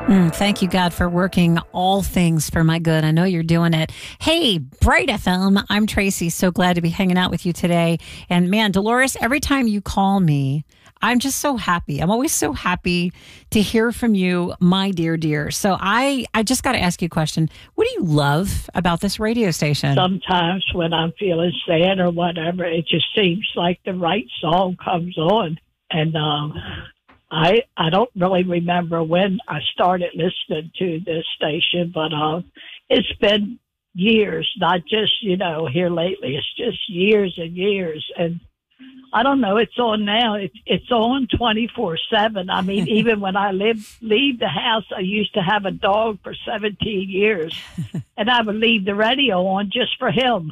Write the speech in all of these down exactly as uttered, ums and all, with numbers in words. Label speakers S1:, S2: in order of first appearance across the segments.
S1: Mm, thank you, God, for working all things for my good. I know you're doing it. Hey, Bright F M, I'm Tracy. So glad to be hanging out with you today. And man, Dolores, every time you call me, I'm just so happy. I'm always so happy to hear from you, my dear, dear. So I, I just got to ask you a question. What do you love about this radio station?
S2: Sometimes when I'm feeling sad or whatever, it just seems like the right song comes on. And um, I I don't really remember when I started listening to this station, but uh, it's been years, not just, you know, here lately. It's just years and years. And I don't know. It's on now. It's it's on twenty-four seven. I mean, even when I live leave the house, I used to have a dog for seventeen years, and I would leave the radio on just for him.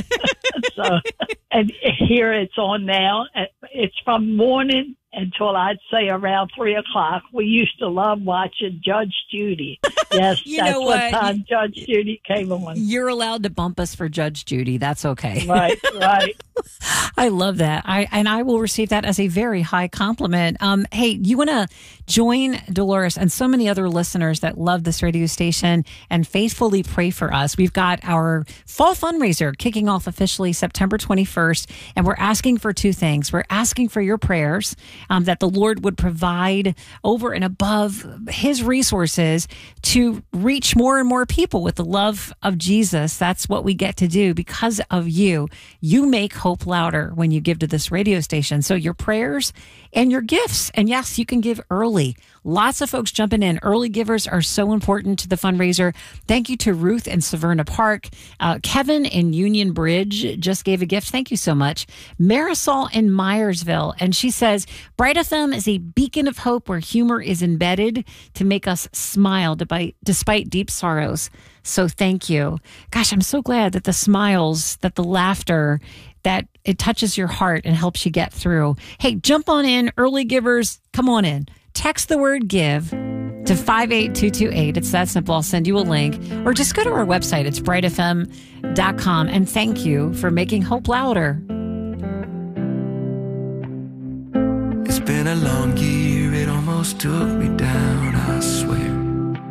S2: So, and here it's on now. It's from morning until I'd say around three o'clock. We used to love watching Judge Judy. Yes,
S1: you
S2: that's
S1: know
S2: what
S1: what
S2: time Judge Judy came on.
S1: You're allowed to bump us for Judge Judy. That's okay.
S2: Right, right.
S1: I love that. I and I will receive that as a very high compliment. Um, hey, you want to join Dolores and so many other listeners that love this radio station and faithfully pray for us. We've got our fall fundraiser kicking off officially September twenty-first, and we're asking for two things. We're asking for your prayers, um, that the Lord would provide over and above his resources to reach more and more people with the love of Jesus. That's what we get to do because of you. You make hope louder when you give to this radio station. So your prayers and your gifts. And yes, you can give early. Lots of folks jumping in. Early givers are so important to the fundraiser. Thank you to Ruth in Severna Park. Uh, Kevin in Union Bridge just gave a gift. Thank you so much. Marisol in Myersville. And she says, Bright F M is a beacon of hope where humor is embedded to make us smile despite, despite deep sorrows. So thank you. Gosh, I'm so glad that the smiles, that the laughter, that it touches your heart and helps you get through. Hey, jump on in. Early givers, come on in. Text the word give to five eight two two eight. It's that simple. I'll send you a link. Or just go to our website. It's bright f m dot com. And thank you for making hope louder.
S3: It's been a long year. It almost took me down, I swear.